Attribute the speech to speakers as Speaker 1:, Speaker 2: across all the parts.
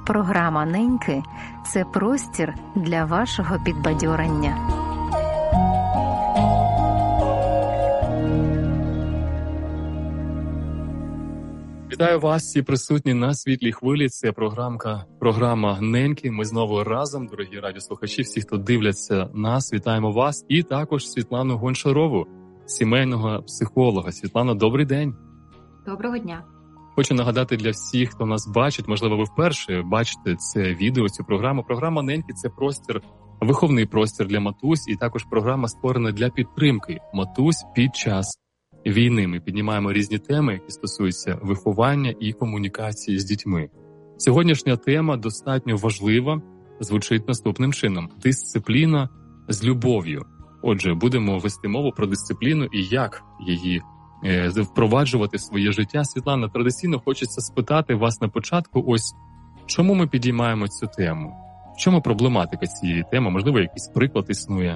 Speaker 1: Програма «Неньки» – це простір для вашого підбадьорення.
Speaker 2: Вітаю вас, всі присутні на Світлій хвилі. Це програма «Неньки». Ми знову разом, дорогі радіослухачі, всі, хто дивляться нас, вітаємо вас. І також Світлану Гончарову, сімейного психолога. Світлано, добрий день.
Speaker 3: Доброго дня.
Speaker 2: Хочу нагадати для всіх, хто нас бачить, можливо, ви вперше бачите це відео, цю програму. Програма «Неньки» – це простір, виховний простір для матусь, і також програма створена для підтримки матусь під час війни. Ми піднімаємо різні теми, які стосуються виховання і комунікації з дітьми. Сьогоднішня тема достатньо важлива, звучить наступним чином – дисципліна з любов'ю. Отже, будемо вести мову про дисципліну і як її впроваджувати в своє життя. Світлана, традиційно хочеться спитати вас на початку, ось чому ми підіймаємо цю тему? В чому проблематика цієї теми? Можливо, якийсь приклад існує?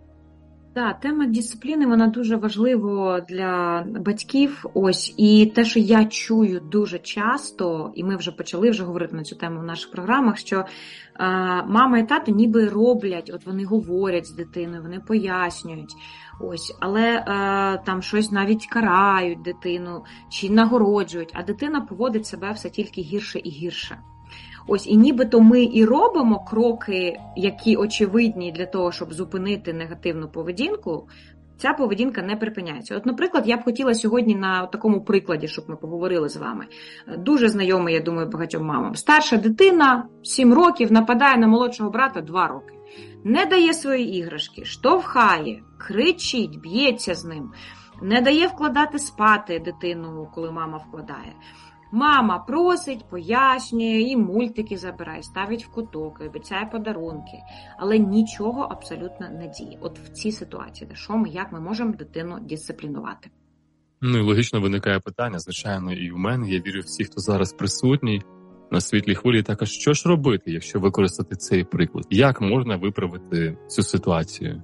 Speaker 3: Так, тема дисципліни, вона дуже важлива для батьків. Ось, і те, що я чую дуже часто, і ми вже почали говорити на цю тему в наших програмах, що мама і тато ніби роблять, от вони говорять з дитиною, вони пояснюють, ось, але там щось навіть карають дитину чи нагороджують, а дитина поводить себе все тільки гірше і гірше. Ось, і нібито ми і робимо кроки, які очевидні для того, щоб зупинити негативну поведінку, ця поведінка не припиняється. От, наприклад, я б хотіла сьогодні на такому прикладі, щоб ми поговорили з вами. Дуже знайомий, я думаю, багатьом мамам. Старша дитина, 7 років, нападає на молодшого брата 2 роки. Не дає свої іграшки, штовхає, кричить, б'ється з ним, не дає вкладати спати дитину, коли мама вкладає. Мама просить, пояснює, і мультики забирає, ставить в куток, обіцяє подарунки, але нічого абсолютно не діє. От в цій ситуації, як ми можемо дитину дисциплінувати?
Speaker 2: Ну і логічно виникає питання, звичайно, і в мене, я вірю, всі, хто зараз присутній на Світлій хвилі, так, а що ж робити, якщо використати цей приклад? Як можна виправити цю ситуацію?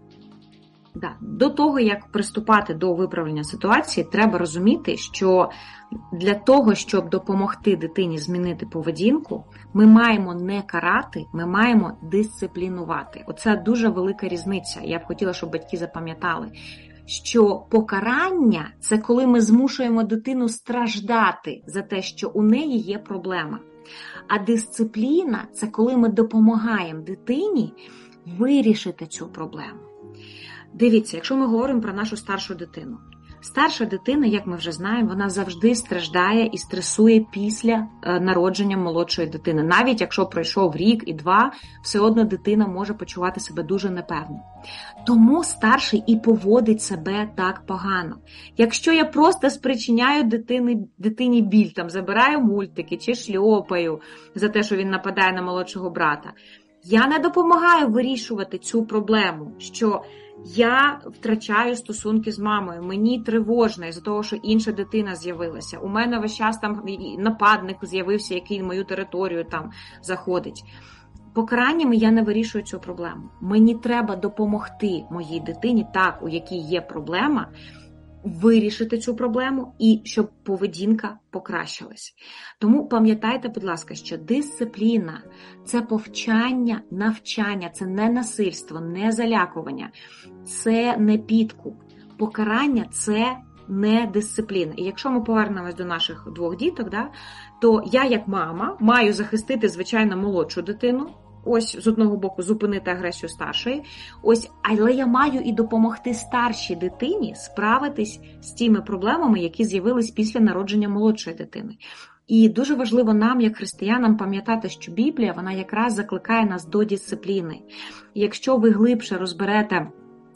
Speaker 3: До того, як приступати до виправлення ситуації, треба розуміти, що для того, щоб допомогти дитині змінити поведінку, ми маємо не карати, ми маємо дисциплінувати. Оце дуже велика різниця. Я б хотіла, щоб батьки запам'ятали, що покарання – це коли ми змушуємо дитину страждати за те, що у неї є проблема. А дисципліна – це коли ми допомагаємо дитині вирішити цю проблему. Дивіться, якщо ми говоримо про нашу старшу дитину. Старша дитина, як ми вже знаємо, вона завжди страждає і стресує після народження молодшої дитини. Навіть якщо пройшов рік і 2, все одно дитина може почувати себе дуже непевно. Тому старший і поводить себе так погано. Якщо я просто спричиняю дитині біль, забираю мультики чи шльопаю за те, що він нападає на молодшого брата, я не допомагаю вирішувати цю проблему, що я втрачаю стосунки з мамою, мені тривожно із-за того, що інша дитина з'явилася. У мене весь час нападник з'явився, який в мою територію заходить. Покараннями я не вирішую цю проблему. Мені треба допомогти моїй дитині, у якій є проблема, вирішити цю проблему і щоб поведінка покращилась. Тому пам'ятайте, будь ласка, що дисципліна – це повчання, навчання, це не насильство, не залякування, це не підкуп. Покарання – це не дисципліна. І якщо ми повернемось до наших 2 діток, то я як мама маю захистити, звичайно, молодшу дитину, ось з одного боку зупинити агресію старшої, але я маю і допомогти старшій дитині справитись з тими проблемами, які з'явились після народження молодшої дитини. І дуже важливо нам, як християнам, пам'ятати, що Біблія, вона якраз закликає нас до дисципліни. І якщо ви глибше розберете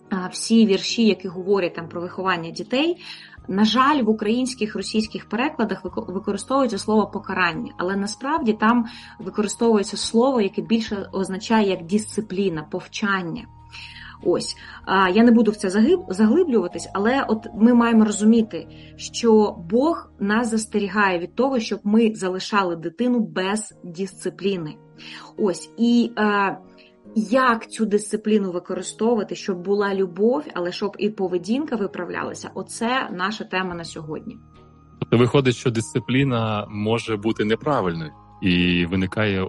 Speaker 3: всі вірші, які говорять про виховання дітей, на жаль, в українських, російських перекладах використовується слово покарання, але насправді там використовується слово, яке більше означає як дисципліна, повчання. Я не буду в це заглиблюватись, але ми маємо розуміти, що Бог нас застерігає від того, щоб ми залишали дитину без дисципліни. І як цю дисципліну використовувати, щоб була любов, але щоб і поведінка виправлялася, оце наша тема на сьогодні.
Speaker 2: Тобто виходить, що дисципліна може бути неправильною і виникає